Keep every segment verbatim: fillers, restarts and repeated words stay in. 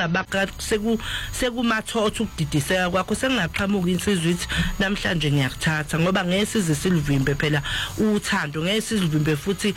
sengingabaka seku sekumathotha ukudidiseka kwakho sengingaqhamuka insizwe ithi namhlanje ngiyakuthatha ngoba ngesize silivimbe phela uthando ngesizivimbe futhi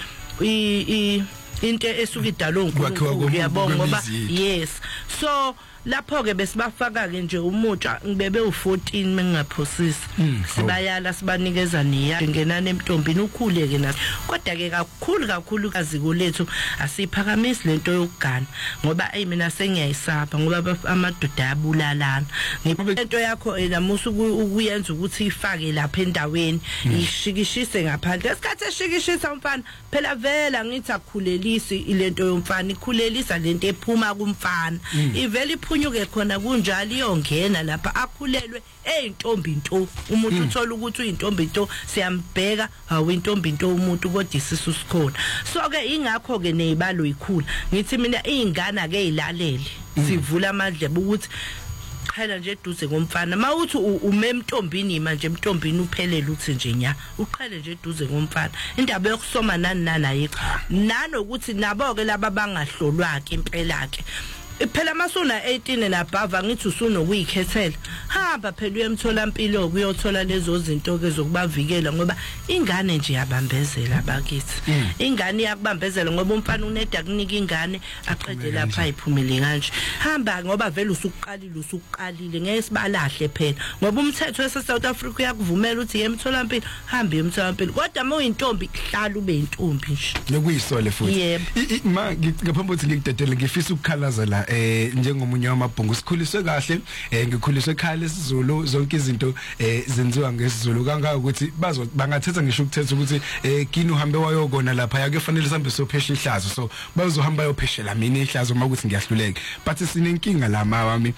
i into esuka idalo uNkulunkulu uyabonga ngoba yes so lapho ke besibafaka ke nje umutsha ngibebe u14 mengingaphosisi sibayala sibanikeza niya ngenani emntombini ukhule ke naso kodwa ke kakhulu kakhulu kaziko lethu asiphakamisi lento yokugana ngoba ay mina sengiyayisapha ngoba amadoda ayabulalana ngento yakho namusu ukuyenza ukuthi ifake lapha endaweni ishikishise ngaphandle esikhathi eshikishisa umfana phela vela ngithi akhulelisi ilento yomfana ikhulelisa lento ephuma kumfana iveli unyuke khona kunjalo iyongena lapha akhulelwe eyintombi into umuntu uthola ukuthi uyintombi into siyambheka hawu intombi into umuntu kodwa isisu sikhona so ke ingakho ke nezibalo ikhula ngithi mina izingane ke ilalele sivula amadlebe ukuthi phela nje eduze ngomfana mawuthi umemntombini manje emntombini uphelele uthi nje nya uqhele nje eduze ngomfana indaba yokusoma nani nana yikho nanokuthi nabo ke laba bangahlolwa ke impela ke phela masuna eighteen nabava ngithi usunokuyikhethela hamba phela uyemtholampilo ukuyothola lezo zinto ke zokubavikela ngoba ingane nje yabambezela bakithi ingane yakubambezela ngoba umfana uneda kunika ingane aqede lapha ayiphumele kanje hamba ngoba vele usuqalile usuqalile ngeke sibalahle phela ngoba umthetho wase South Africa uyakuvumela ukuthi yemtholampilo hambe yemtholampilo kodwa uma uyintombi hlala ube intombi nje lokuyisole futhi ma ngaphambi ukuthi ngikudedele ngifisa ukukhalaza la eh njengomunye wamabhungu sikhuliswe kahle eh ngikhuliswe ekhaya lesizulu zonke izinto eh zenziwa ngesizulu kangaka ukuthi bazo bangathetha ngisho ukuthetha ukuthi eh kini uhambe wayokona lapha yake kufanele sihambe sophesha ihlazo so bazohamba yopheshela mina ihlazo uma ukuthi ngiyahluleka but sinenkinga la mawami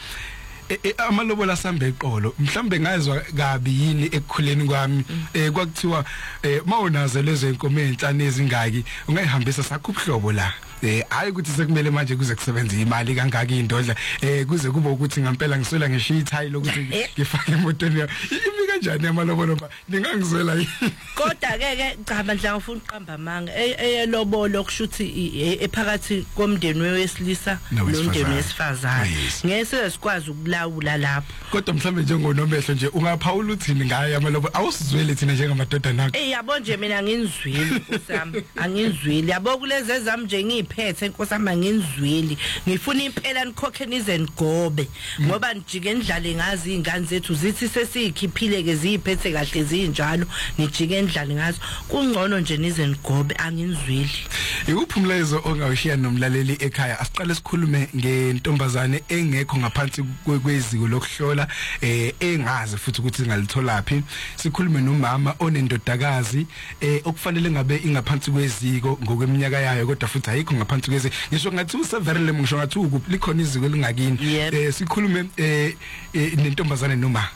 amalobola sambe eqolo mhlambe ngazwa kabi yini ekukhuleni kwami eh kwakuthiwa eh mawunazo lezo inkomo enhlane ezingaki ungayihambisa sakho ubhlobo la eh hayi ukuthi sekumele manje kuze kusebenza imali kangaka indodla eh kuze kube ukuthi ngampela ngiswela ngisho ithayi lokuthi ngifake emotweni imi kanjani amalobolo ba ningangizwela yini kodwa ke ke cha bandla ngifuna uqamba amanga eyelobolo kushuthi ephakathi komndeni wesilisa nomndeni wesifazane ngeke sikwazi ukulawula lapho kodwa mhlambe njengonomehlo nje ungaphawula uthini ngaye amalobolo awusizwele thina njengamadoda nakho eh yabo nje mina nginizwile usami anginizwile yabo kulezi ezami nje ngiphethe enkosama nginizwili ngifuna impela nikhokhe nize nigobe ngoba nijike ndlale ngazi izingane zethu zithi sesiyikhiphile ke ziphethe kahle zinjalo nijike ndlale ngazo kungcono nje nize nigobe anginizwili ukuphumlezo ongawushiya nomlaleli ekhaya asiqale sikhulume ngentombazane engekho ngaphansi kweziko lokuhlola eh engazi futhi ukuthi ngalitholaphi sikhulume nomama onendodakazi eh okufanele ngabe ingaphansi kweziko ngokweminyaka yayo kodwa futhi ayikho ngaphansi kwezi ngisho ngathi useverele ngisho ngathi ukuphi likhona iziko elingakini eh sikhulume eh nentombazane noma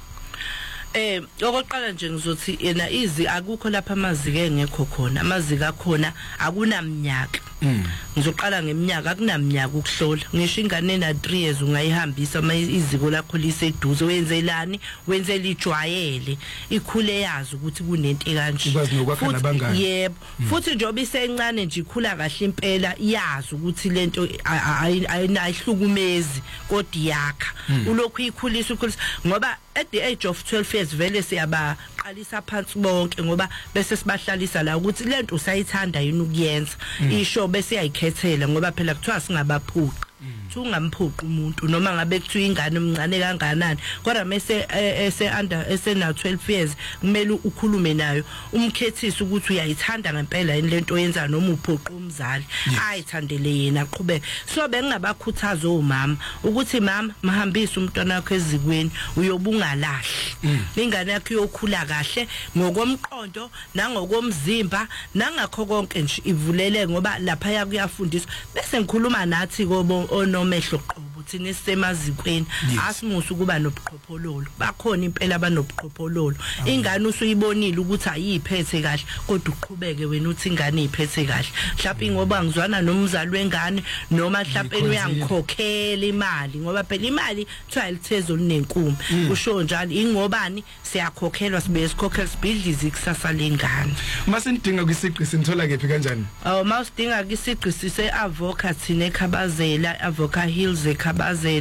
eh okoqala nje ngizothi yena izi akukho lapha amaziko engekho khona amaziko akhona akunaminyaka ngizoqala ngeminyaka akunaminyaka ukuhlola ngisho ingane na three years ungayihambisa uma iziko lakho liseduze wenzelani wenzela ijwayele ikhule yazi ukuthi kunento ekanje ukwazi nokwakha nabangani yebo futhi njoba isencane nje ikhula kahle impela yazi ukuthi lento ayinahlukumezi kodwa yakha ulokhu ikhulisa ukhulisa ngoba at the age of twelve years vele siyabaqalisa phansi bonke ngoba bese sibahlalisa la ukuthi lento usayithanda yini ukuyenza isho bese yayikhethela ngoba phela kuthiwa singabaphuqa ungamphuqa umuntu noma ngabe kuthiwa ingane omncane kanganani kodwa mase ese under ese na twelve years kumele ukhulume nayo umkhethisa ukuthi uyayithanda ngempela yini lento oyenza noma uphuqa umzali ayithandele yena aqhubeke so bengingabakhuthaza omama ukuthi mama mahambise umntwana wakho ezikweni uyobungalahli ingane yakho iyokhula kahle ngokomqondo nangokomzimba nangakho konke nje ivulele ngoba lapha yakuyafundiswa bese ngikhuluma nathi kobo onomehlo qobo thina sisemazikweni asimusa ukuba nobuqhophololo bakhona impela abanobuqhophololo ingane usuyibonile ukuthi ayiphethe kahle kodwa uqhubeke wena uthi ingane iphethe kahle mhlawumbe ngoba ngizwana nomzali wengane noma mhlawumbe uyangikhokhela imali ngoba phela imali kuthiwa ilithezo linenkume usho njalo ingobani siyakhokhelwa sibe sikhokhela sibhidlize ikusasa lengane masidinga kwisiqi simthola kephi kanjani awu masidinga kwisiqi sise advocate nekhabazela Avoca Hills ekhabazela